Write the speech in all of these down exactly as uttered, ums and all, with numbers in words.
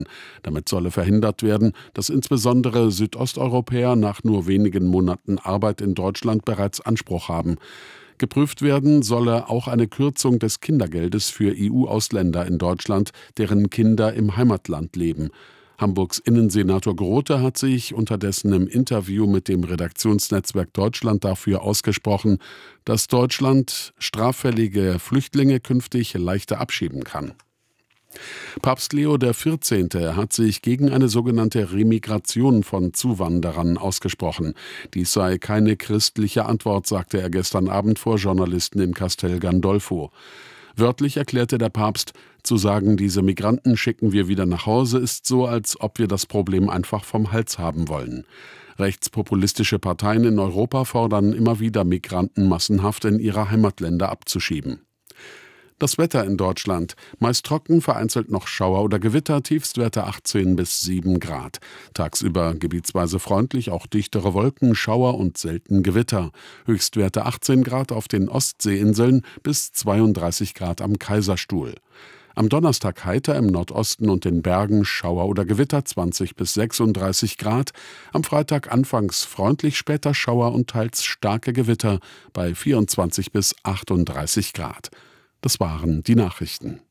Damit solle verhindert werden, dass insbesondere Südosteuropäer nach nur wenigen Monaten Arbeit in Deutschland bereits Anspruch haben. Geprüft werden solle auch eine Kürzung des Kindergeldes für E U-Ausländer in Deutschland, deren Kinder im Heimatland leben. Hamburgs Innensenator Grote hat sich unterdessen im Interview mit dem Redaktionsnetzwerk Deutschland dafür ausgesprochen, dass Deutschland straffällige Flüchtlinge künftig leichter abschieben kann. Papst Leo der Vierzehnte hat sich gegen eine sogenannte Remigration von Zuwanderern ausgesprochen. Dies sei keine christliche Antwort, sagte er gestern Abend vor Journalisten in Castel Gandolfo. Wörtlich erklärte der Papst, zu sagen, diese Migranten schicken wir wieder nach Hause, ist so, als ob wir das Problem einfach vom Hals haben wollen. Rechtspopulistische Parteien in Europa fordern immer wieder, Migranten massenhaft in ihre Heimatländer abzuschieben. Das Wetter in Deutschland. Meist trocken, vereinzelt noch Schauer oder Gewitter, Tiefstwerte achtzehn bis sieben Grad. Tagsüber gebietsweise freundlich, auch dichtere Wolken, Schauer und selten Gewitter. Höchstwerte achtzehn Grad auf den Ostseeinseln bis zweiunddreißig Grad am Kaiserstuhl. Am Donnerstag heiter im Nordosten und den Bergen Schauer oder Gewitter zwanzig bis sechsunddreißig Grad. Am Freitag anfangs freundlich, später Schauer und teils starke Gewitter bei vierundzwanzig bis achtunddreißig Grad. Das waren die Nachrichten.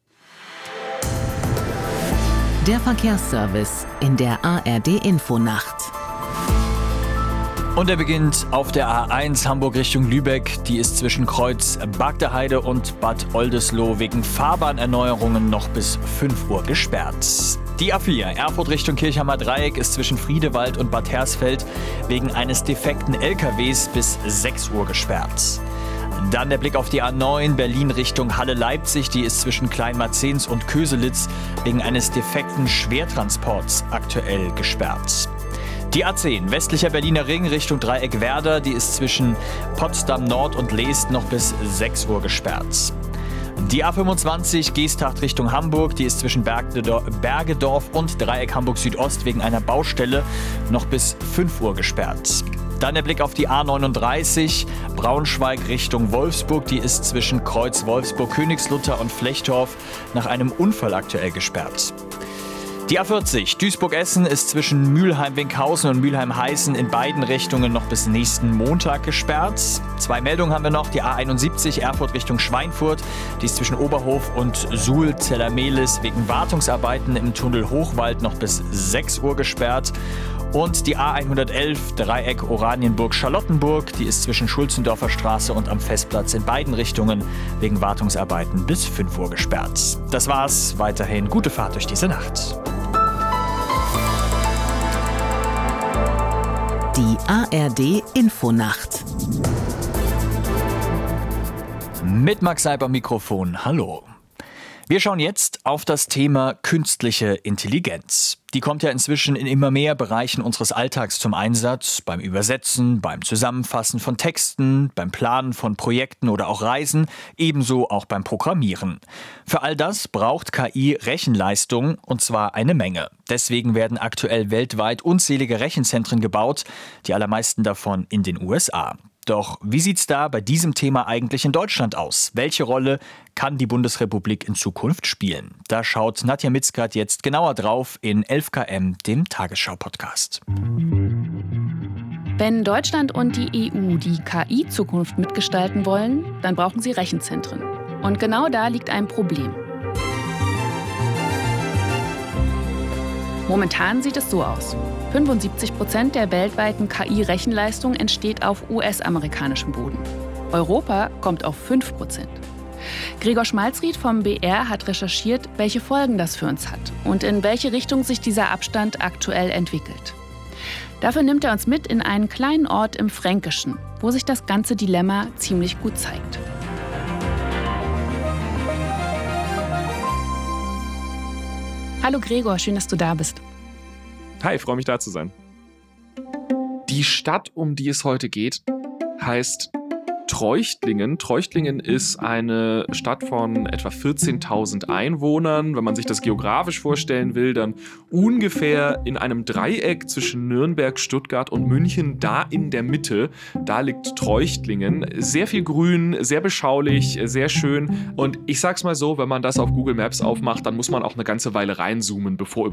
Der Verkehrsservice in der A R D-Infonacht. Und er beginnt auf der A eins Hamburg Richtung Lübeck. Die ist zwischen Kreuz Bagdeheide und Bad Oldesloe wegen Fahrbahnerneuerungen noch bis fünf Uhr gesperrt. Die A vier Erfurt Richtung Kirchheimer Dreieck ist zwischen Friedewald und Bad Hersfeld wegen eines defekten L K Ws bis sechs Uhr gesperrt. Dann der Blick auf die A neun Berlin Richtung Halle-Leipzig. Die ist zwischen Kleinmarzens und Köselitz wegen eines defekten Schwertransports aktuell gesperrt. Die A zehn westlicher Berliner Ring Richtung Dreieck Werder. Die ist zwischen Potsdam Nord und Leest noch bis sechs Uhr gesperrt. Die A fünfundzwanzig Geesthacht Richtung Hamburg. Die ist zwischen Bergedorf und Dreieck Hamburg Südost wegen einer Baustelle noch bis fünf Uhr gesperrt. Dann der Blick auf die A neununddreißig, Braunschweig Richtung Wolfsburg. Die ist zwischen Kreuz Wolfsburg, Königslutter und Flechtdorf nach einem Unfall aktuell gesperrt. Die A vierzig Duisburg-Essen ist zwischen Mülheim-Winkhausen und Mülheim-Heißen in beiden Richtungen noch bis nächsten Montag gesperrt. Zwei Meldungen haben wir noch. Die A einundsiebzig Erfurt Richtung Schweinfurt. Die ist zwischen Oberhof und Suhl-Zellermehlis wegen Wartungsarbeiten im Tunnel Hochwald noch bis sechs Uhr gesperrt. Und die A hundertelf Dreieck Oranienburg-Charlottenburg, die ist zwischen Schulzendorfer Straße und am Festplatz in beiden Richtungen wegen Wartungsarbeiten bis fünf Uhr gesperrt. Das war's. Weiterhin gute Fahrt durch diese Nacht. Die A R D-Infonacht. Mit Max Seib am Mikrofon. Hallo. Wir schauen jetzt auf das Thema künstliche Intelligenz. Die kommt ja inzwischen in immer mehr Bereichen unseres Alltags zum Einsatz. Beim Übersetzen, beim Zusammenfassen von Texten, beim Planen von Projekten oder auch Reisen, ebenso auch beim Programmieren. Für all das braucht K I Rechenleistung, und zwar eine Menge. Deswegen werden aktuell weltweit unzählige Rechenzentren gebaut, die allermeisten davon in den U S A. Doch wie sieht's da bei diesem Thema eigentlich in Deutschland aus? Welche Rolle kann die Bundesrepublik in Zukunft spielen? Da schaut Nadja Mitzkat jetzt genauer drauf in elf K M, dem Tagesschau-Podcast. Wenn Deutschland und die E U die K I-Zukunft mitgestalten wollen, dann brauchen sie Rechenzentren. Und genau da liegt ein Problem. Momentan sieht es so aus. fünfundsiebzig Prozent der weltweiten K I-Rechenleistung entsteht auf U S-amerikanischem Boden. Europa kommt auf fünf Prozent. Gregor Schmalzried vom B R hat recherchiert, welche Folgen das für uns hat und in welche Richtung sich dieser Abstand aktuell entwickelt. Dafür nimmt er uns mit in einen kleinen Ort im Fränkischen, wo sich das ganze Dilemma ziemlich gut zeigt. Hallo Gregor, schön, dass du da bist. Hi, ich freue mich da zu sein. Die Stadt, um die es heute geht, heißt Treuchtlingen. Treuchtlingen ist eine Stadt von etwa vierzehntausend Einwohnern. Wenn man sich das geografisch vorstellen will, dann ungefähr in einem Dreieck zwischen Nürnberg, Stuttgart und München, da in der Mitte, da liegt Treuchtlingen. Sehr viel Grün, sehr beschaulich, sehr schön. Und ich sag's mal so, wenn man das auf Google Maps aufmacht, dann muss man auch eine ganze Weile reinzoomen, bevor